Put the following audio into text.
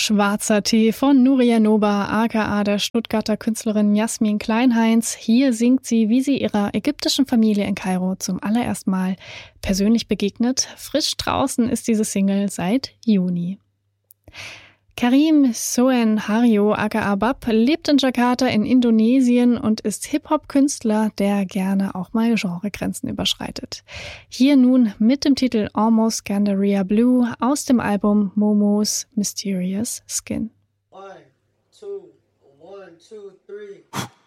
Schwarzer Tee von Nuria Noba, aka der Stuttgarter Künstlerin Jasmin Kleinheinz. Hier singt sie, wie sie ihrer ägyptischen Familie in Kairo zum allerersten Mal persönlich begegnet. Frisch draußen ist diese Single seit Juni. Karim Soen Hario aka Bab lebt in Jakarta in Indonesien und ist Hip-Hop-Künstler, der gerne auch mal Genregrenzen überschreitet. Hier nun mit dem Titel Almost Gandaria Blue aus dem Album Momo's Mysterious Skin. 1, 2, 1, 2, 3